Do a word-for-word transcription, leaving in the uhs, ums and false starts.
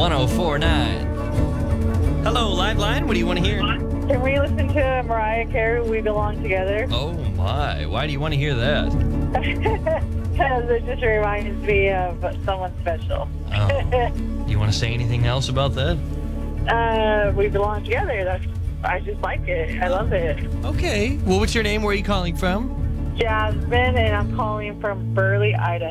one oh four point nine. Hello, Liveline. What do you want to hear? Can we listen to Mariah Carey, We Belong Together? Oh, my. Why do you want to hear that? Because it just reminds me of someone special. Oh. Do you want to say anything else about that? uh, we belong together. That's, I just like it. I love it. Okay. Well, what's your name? Where are you calling from? Jasmine, and I'm calling from Burley, Idaho.